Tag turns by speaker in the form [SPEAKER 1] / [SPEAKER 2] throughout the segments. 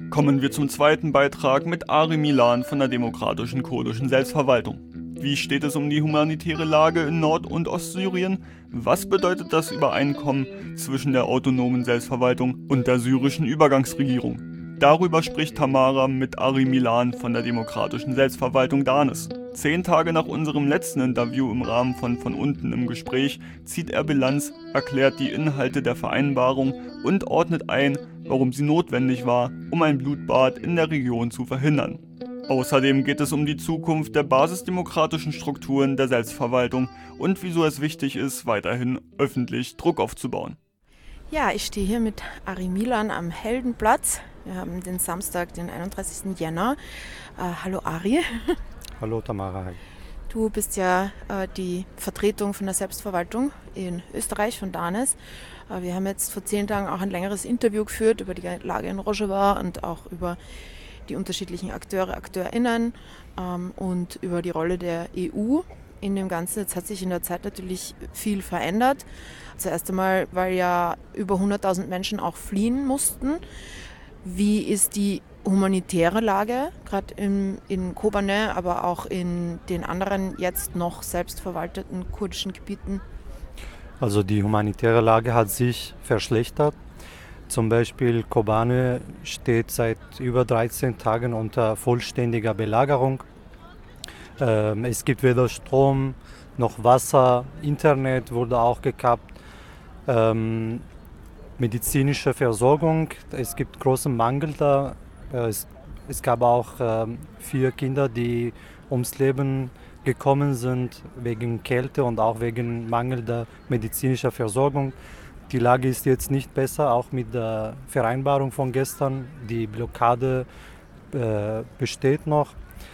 [SPEAKER 1] Kommen wir zum zweiten Beitrag mit Ari Milan von der Demokratischen Kurdischen Selbstverwaltung. Wie steht es um die humanitäre Lage in Nord- und Ostsyrien? Was bedeutet das Übereinkommen zwischen der autonomen Selbstverwaltung und der syrischen Übergangsregierung? Darüber spricht Tamara mit Ari Milan von der Demokratischen Selbstverwaltung Danis. 10 Tage nach unserem letzten Interview im Rahmen von unten im Gespräch zieht er Bilanz, erklärt die Inhalte der Vereinbarung und ordnet ein, warum sie notwendig war, um ein Blutbad in der Region zu verhindern. Außerdem geht es um die Zukunft der basisdemokratischen Strukturen der Selbstverwaltung und wieso es wichtig ist, weiterhin öffentlich Druck aufzubauen.
[SPEAKER 2] Ja, ich stehe hier mit Ari Milan am Heldenplatz. Wir haben den Samstag, den 31. Jänner. Hallo Ari.
[SPEAKER 3] Hallo Tamara.
[SPEAKER 2] Du bist ja die Vertretung von der Selbstverwaltung in Österreich, von Danis. Wir haben jetzt vor 10 Tagen auch ein längeres Interview geführt über die Lage in Rojava und auch über die unterschiedlichen AkteurInnen und über die Rolle der EU in dem Ganzen. Jetzt hat sich in der Zeit natürlich viel verändert. Zuerst einmal, weil ja über 100.000 Menschen auch fliehen mussten. Wie ist die humanitäre Lage, gerade in Kobane, aber auch in den anderen jetzt noch selbstverwalteten kurdischen Gebieten?
[SPEAKER 3] Also die humanitäre Lage hat sich verschlechtert. Zum Beispiel Kobane steht seit über 13 Tagen unter vollständiger Belagerung. Es gibt weder Strom noch Wasser, Internet wurde auch gekappt. Medizinische Versorgung, es gibt großen Mangel da. Es gab auch 4 Kinder, die ums Leben gekommen sind wegen Kälte und auch wegen mangelnder medizinischer Versorgung. Die Lage ist jetzt nicht besser, auch mit der Vereinbarung von gestern. Die Blockade besteht noch.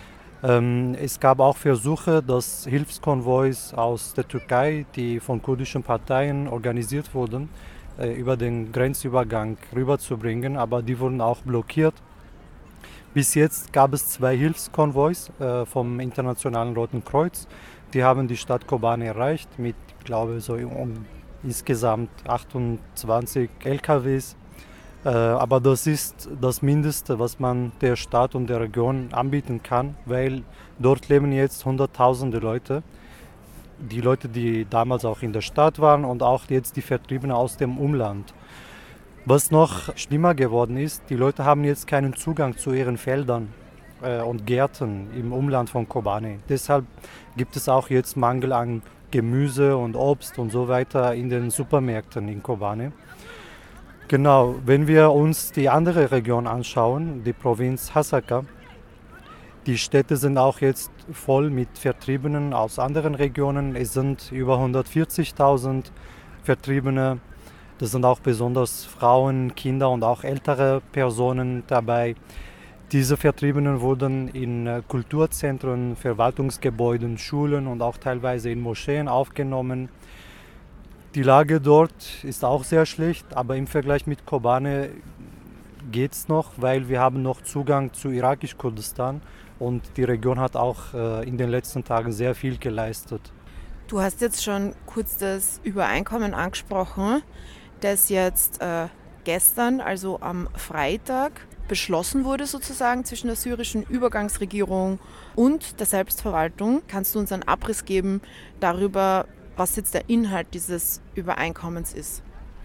[SPEAKER 3] Es gab auch Versuche, dass Hilfskonvois aus der Türkei, die von kurdischen Parteien organisiert wurden, über den Grenzübergang rüberzubringen, aber die wurden auch blockiert. Bis jetzt gab es 2 Hilfskonvois vom Internationalen Roten Kreuz. Die haben die Stadt Kobane erreicht mit, glaube ich, insgesamt 28 LKWs. Aber das ist das Mindeste, was man der Stadt und der Region anbieten kann, weil dort leben jetzt Hunderttausende Leute. Die Leute, die damals auch in der Stadt waren und auch jetzt die Vertriebenen aus dem Umland. Was noch schlimmer geworden ist, die Leute haben jetzt keinen Zugang zu ihren Feldern und Gärten im Umland von Kobane. Deshalb gibt es auch jetzt Mangel an Gemüse und Obst und so weiter in den Supermärkten in Kobane. Genau, wenn wir uns die andere Region anschauen, die Provinz Hasaka, die Städte sind auch jetzt voll mit Vertriebenen aus anderen Regionen. Es sind über 140.000 Vertriebene. Das sind auch besonders Frauen, Kinder und auch ältere Personen dabei. Diese Vertriebenen wurden in Kulturzentren, Verwaltungsgebäuden, Schulen und auch teilweise in Moscheen aufgenommen. Die Lage dort ist auch sehr schlecht, aber im Vergleich mit Kobane geht es noch, weil wir haben noch Zugang zu irakisch-Kurdistan und die Region hat auch in den letzten Tagen sehr viel geleistet.
[SPEAKER 2] Du hast jetzt schon kurz das Übereinkommen angesprochen, das jetzt gestern, also am Freitag, beschlossen wurde sozusagen zwischen der syrischen Übergangsregierung und der Selbstverwaltung. Kannst du uns einen Abriss geben darüber, was jetzt der Inhalt dieses Übereinkommens ist?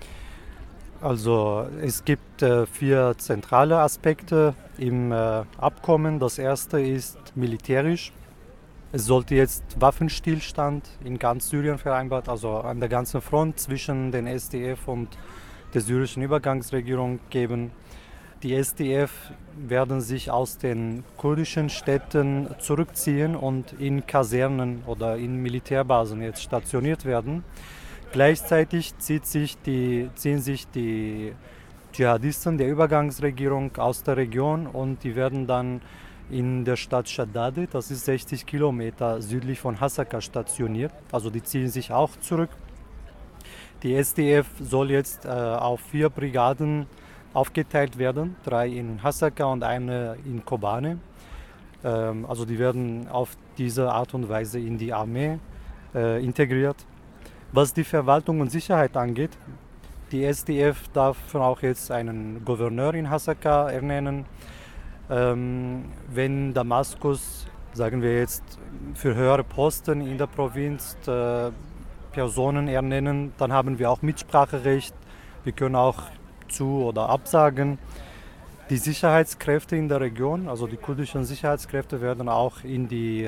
[SPEAKER 3] Also es gibt 4 zentrale Aspekte im Abkommen. Das erste ist militärisch. Es sollte jetzt Waffenstillstand in ganz Syrien vereinbart, also an der ganzen Front zwischen den SDF und der syrischen Übergangsregierung geben. Die SDF werden sich aus den kurdischen Städten zurückziehen und in Kasernen oder in Militärbasen jetzt stationiert werden. Gleichzeitig ziehen sich die Dschihadisten der Übergangsregierung aus der Region und die werden dann in der Stadt Shaddadi, das ist 60 Kilometer südlich von Hasaka, stationiert. Also die ziehen sich auch zurück. Die SDF soll jetzt auf 4 Brigaden aufgeteilt werden, 3 in Hasaka und eine in Kobane. Also die werden auf diese Art und Weise in die Armee integriert. Was die Verwaltung und Sicherheit angeht, Die SDF darf auch jetzt einen Gouverneur in Hasaka ernennen. Wenn Damaskus, sagen wir jetzt, für höhere Posten in der Provinz Personen ernennen, dann haben wir auch Mitspracherecht. Wir können auch zu- oder absagen. Die Sicherheitskräfte in der Region, also die kurdischen Sicherheitskräfte, werden auch in die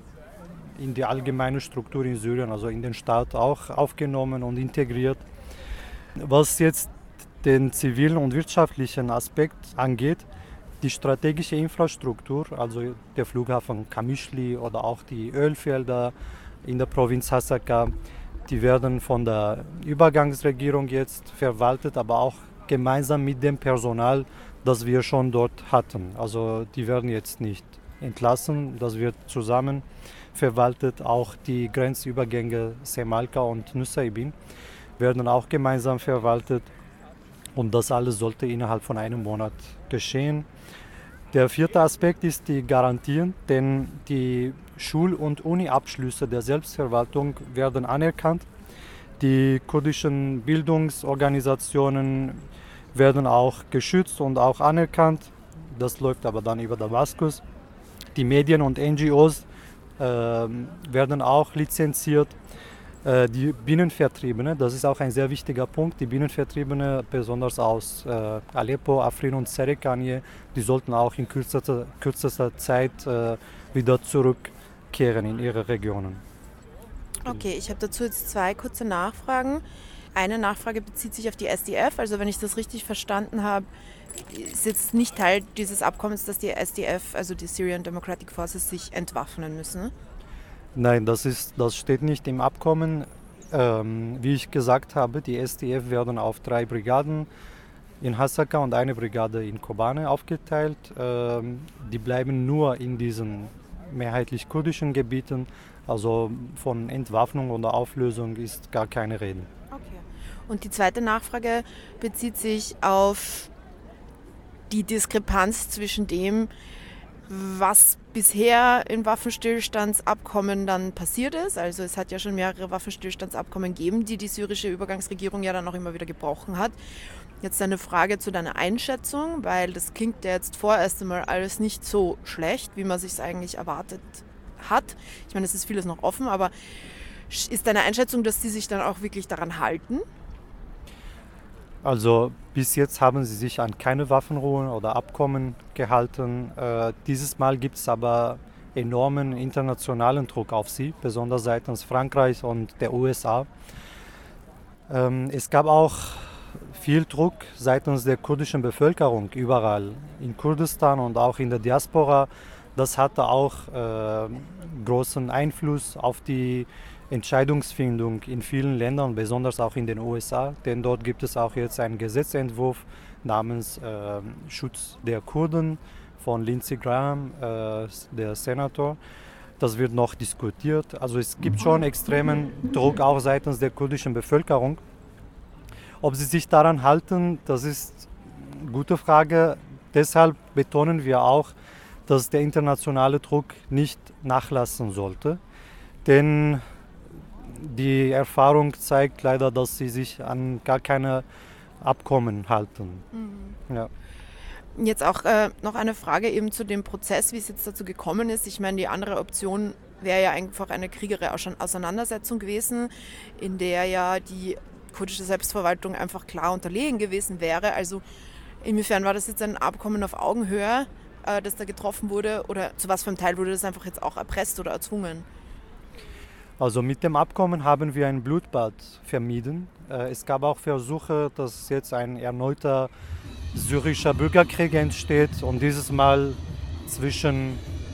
[SPEAKER 3] allgemeine Struktur in Syrien, also in den Staat auch aufgenommen und integriert. Was jetzt den zivilen und wirtschaftlichen Aspekt angeht, die strategische Infrastruktur, also der Flughafen Qamishli oder auch die Ölfelder in der Provinz Hasaka, die werden von der Übergangsregierung jetzt verwaltet, aber auch gemeinsam mit dem Personal, das wir schon dort hatten. Also die werden jetzt nicht entlassen, das wird zusammen verwaltet. Auch die Grenzübergänge Semalka und Nusaybin werden auch gemeinsam verwaltet. Und das alles sollte innerhalb von einem Monat geschehen. Der vierte Aspekt ist die Garantien, denn die Schul- und Uni-Abschlüsse der Selbstverwaltung werden anerkannt. Die kurdischen Bildungsorganisationen werden auch geschützt und auch anerkannt. Das läuft aber dann über Damaskus. Die Medien und NGOs werden auch lizenziert. Die Binnenvertriebene, das ist auch ein sehr wichtiger Punkt, die Binnenvertriebene, besonders aus Aleppo, Afrin und Serikanye, die sollten auch in kürzester Zeit wieder zurückkehren in ihre Regionen.
[SPEAKER 2] Okay, ich habe dazu jetzt 2 kurze Nachfragen. Eine Nachfrage bezieht sich auf die SDF, also wenn ich das richtig verstanden habe, ist jetzt nicht Teil dieses Abkommens, dass die SDF, also die Syrian Democratic Forces, sich entwaffnen müssen.
[SPEAKER 3] Nein, das steht nicht im Abkommen. Wie ich gesagt habe, die SDF werden auf 3 Brigaden in Hasaka und eine Brigade in Kobane aufgeteilt. Die bleiben nur in diesen mehrheitlich kurdischen Gebieten. Also von Entwaffnung oder Auflösung ist gar keine Rede.
[SPEAKER 2] Okay. Und die zweite Nachfrage bezieht sich auf die Diskrepanz zwischen dem, was bisher im Waffenstillstandsabkommen dann passiert ist. Also es hat ja schon mehrere Waffenstillstandsabkommen gegeben, die syrische Übergangsregierung ja dann auch immer wieder gebrochen hat. Jetzt eine Frage zu deiner Einschätzung, weil das klingt ja jetzt vorerst einmal alles nicht so schlecht, wie man sich es eigentlich erwartet hat. Ich meine, es ist vieles noch offen, aber ist deine Einschätzung, dass die sich dann auch wirklich daran halten?
[SPEAKER 3] Also bis jetzt haben sie sich an keine Waffenruhe oder Abkommen gehalten. Dieses Mal gibt es aber enormen internationalen Druck auf sie, besonders seitens Frankreichs und der USA. Es gab auch viel Druck seitens der kurdischen Bevölkerung überall in Kurdistan und auch in der Diaspora. Das hatte auch großen Einfluss auf die Entscheidungsfindung in vielen Ländern, besonders auch in den USA, denn dort gibt es auch jetzt einen Gesetzentwurf namens Schutz der Kurden von Lindsey Graham, der Senator. Das wird noch diskutiert. Also es gibt schon extremen Druck auch seitens der kurdischen Bevölkerung. Ob sie sich daran halten, das ist eine gute Frage. Deshalb betonen wir auch, dass der internationale Druck nicht nachlassen sollte. Denn die Erfahrung zeigt leider, dass sie sich an gar keine Abkommen halten.
[SPEAKER 2] Mhm.
[SPEAKER 3] Ja.
[SPEAKER 2] Jetzt auch noch eine Frage eben zu dem Prozess, wie es jetzt dazu gekommen ist. Ich meine, die andere Option wäre ja einfach eine kriegerische Auseinandersetzung gewesen, in der ja die kurdische Selbstverwaltung einfach klar unterlegen gewesen wäre. Also inwiefern war das jetzt ein Abkommen auf Augenhöhe, das da getroffen wurde, oder zu was für einem Teil wurde das einfach jetzt auch erpresst oder erzwungen?
[SPEAKER 3] Also mit dem Abkommen haben wir ein Blutbad vermieden. Es gab auch Versuche, dass jetzt ein erneuter syrischer Bürgerkrieg entsteht und dieses Mal zwischen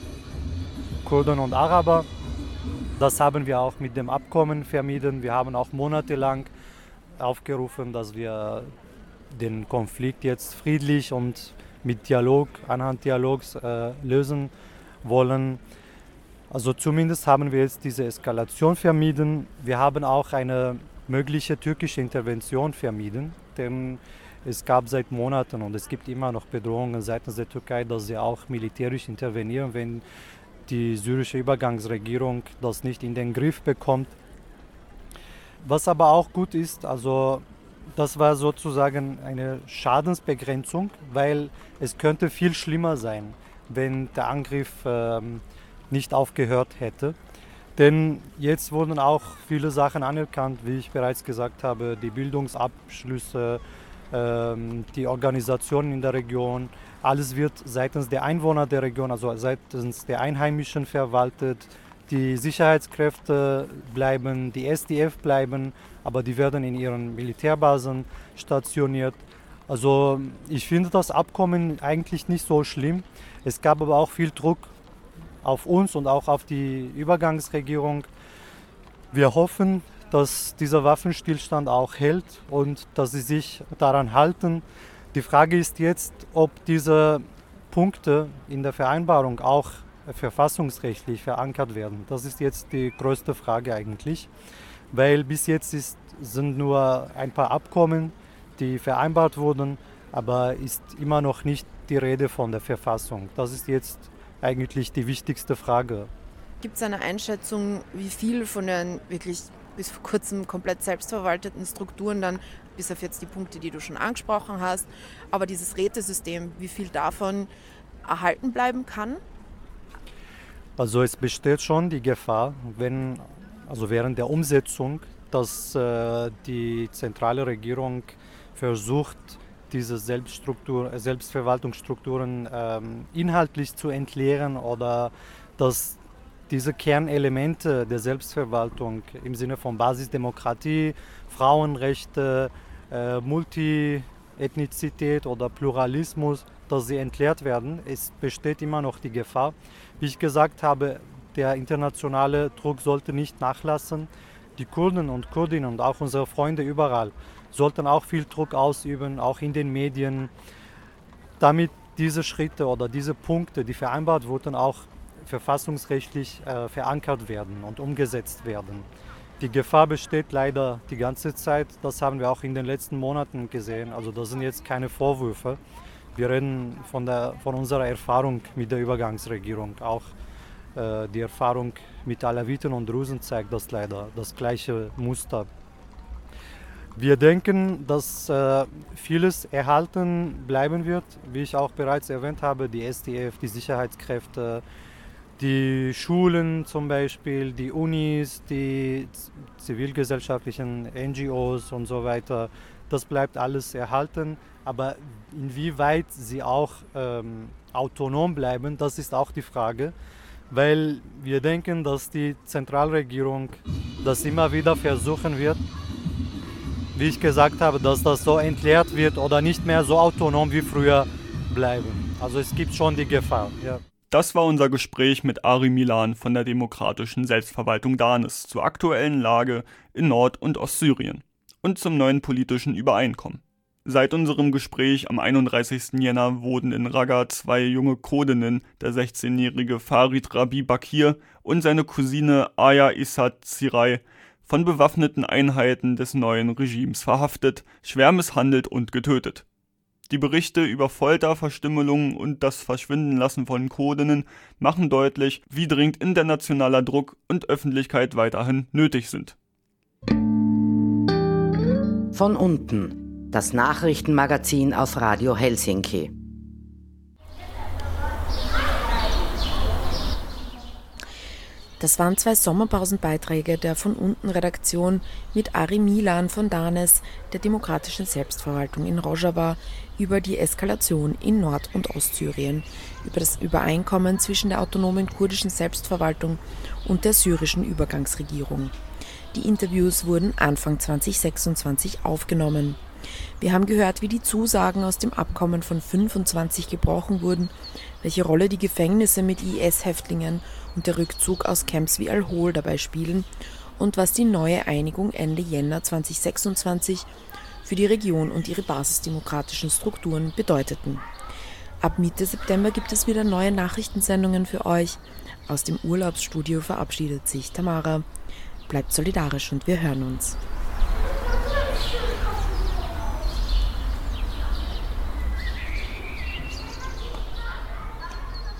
[SPEAKER 3] Kurden und Araber. Das haben wir auch mit dem Abkommen vermieden. Wir haben auch monatelang aufgerufen, dass wir den Konflikt jetzt friedlich und mit Dialog, anhand Dialogs lösen wollen. Also zumindest haben wir jetzt diese Eskalation vermieden. Wir haben auch eine mögliche türkische Intervention vermieden, denn es gab seit Monaten und es gibt immer noch Bedrohungen seitens der Türkei, dass sie auch militärisch intervenieren, wenn die syrische Übergangsregierung das nicht in den Griff bekommt. Was aber auch gut ist, also das war sozusagen eine Schadensbegrenzung, weil es könnte viel schlimmer sein, wenn der Angriff nicht aufgehört hätte. Denn jetzt wurden auch viele Sachen anerkannt, wie ich bereits gesagt habe, die Bildungsabschlüsse, die Organisationen in der Region. Alles wird seitens der Einwohner der Region, also seitens der Einheimischen verwaltet. Die Sicherheitskräfte bleiben, die SDF bleiben, aber die werden in ihren Militärbasen stationiert. Also ich finde das Abkommen eigentlich nicht so schlimm. Es gab aber auch viel Druck auf uns und auch auf die Übergangsregierung. Wir hoffen, dass dieser Waffenstillstand auch hält und dass sie sich daran halten. Die Frage ist jetzt, ob diese Punkte in der Vereinbarung auch verfassungsrechtlich verankert werden. Das ist jetzt die größte Frage eigentlich, weil bis jetzt sind nur ein paar Abkommen, die vereinbart wurden, aber ist immer noch nicht die Rede von der Verfassung. Das ist jetzt eigentlich die wichtigste Frage.
[SPEAKER 2] Gibt es eine Einschätzung, wie viel von den wirklich bis vor kurzem komplett selbstverwalteten Strukturen dann, bis auf jetzt die Punkte, die du schon angesprochen hast, aber dieses Rätesystem, wie viel davon erhalten bleiben kann?
[SPEAKER 3] Also es besteht schon die Gefahr, während der Umsetzung, dass die zentrale Regierung versucht, diese Selbstverwaltungsstrukturen inhaltlich zu entleeren oder dass diese Kernelemente der Selbstverwaltung im Sinne von Basisdemokratie, Frauenrechte, Multiethnizität oder Pluralismus, dass sie entleert werden. Es besteht immer noch die Gefahr. Wie ich gesagt habe, der internationale Druck sollte nicht nachlassen. Die Kurden und Kurdinnen und auch unsere Freunde überall sollten auch viel Druck ausüben, auch in den Medien, damit diese Schritte oder diese Punkte, die vereinbart wurden, auch verfassungsrechtlich verankert werden und umgesetzt werden. Die Gefahr besteht leider die ganze Zeit, das haben wir auch in den letzten Monaten gesehen, also das sind jetzt keine Vorwürfe. Wir reden von unserer Erfahrung mit der Übergangsregierung, auch die Erfahrung mit Alawiten und Drusen zeigt das leider, das gleiche Muster. Wir denken, dass vieles erhalten bleiben wird, wie ich auch bereits erwähnt habe, die SDF, die Sicherheitskräfte, die Schulen zum Beispiel, die Unis, die zivilgesellschaftlichen NGOs und so weiter. Das bleibt alles erhalten, aber inwieweit sie auch autonom bleiben, das ist auch die Frage, weil wir denken, dass die Zentralregierung das immer wieder versuchen wird, wie ich gesagt habe, dass das so entleert wird oder nicht mehr so autonom wie früher bleiben. Also es gibt schon die Gefahr. Ja.
[SPEAKER 1] Das war unser Gespräch mit Ari Milan von der Demokratischen Selbstverwaltung Danis zur aktuellen Lage in Nord- und Ostsyrien und zum neuen politischen Übereinkommen. Seit unserem Gespräch am 31. Jänner wurden in Raqqa 2 junge Kurdinnen, der 16-jährige Farid Rabi Bakir und seine Cousine Aya Issat Ziray, von bewaffneten Einheiten des neuen Regimes verhaftet, schwer misshandelt und getötet. Die Berichte über Folter, Verstümmelungen und das Verschwindenlassen von Kurdinnen machen deutlich, wie dringend internationaler Druck und Öffentlichkeit weiterhin nötig sind.
[SPEAKER 4] Von unten, das Nachrichtenmagazin auf Radio Helsinki.
[SPEAKER 2] Das waren 2 Sommerpausenbeiträge der Von unten Redaktion mit Ari Milan von Danis, der Demokratischen Selbstverwaltung in Rojava, über die Eskalation in Nord- und Ostsyrien, über das Übereinkommen zwischen der autonomen kurdischen Selbstverwaltung und der syrischen Übergangsregierung. Die Interviews wurden Anfang 2026 aufgenommen. Wir haben gehört, wie die Zusagen aus dem Abkommen von 25 gebrochen wurden, welche Rolle die Gefängnisse mit IS-Häftlingen und der Rückzug aus Camps wie Al-Hol dabei spielen und was die neue Einigung Ende Jänner 2026 für die Region und ihre basisdemokratischen Strukturen bedeuteten. Ab Mitte September gibt es wieder neue Nachrichtensendungen für euch. Aus dem Urlaubsstudio verabschiedet sich Tamara. Bleibt solidarisch und wir hören uns.